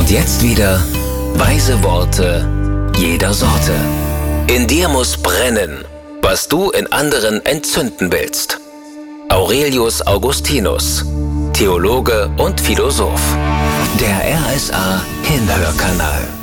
Und jetzt wieder weise Worte jeder Sorte. In dir muss brennen, was du in anderen entzünden willst. Aurelius Augustinus, Theologe und Philosoph. Der RSA Hinhörkanal.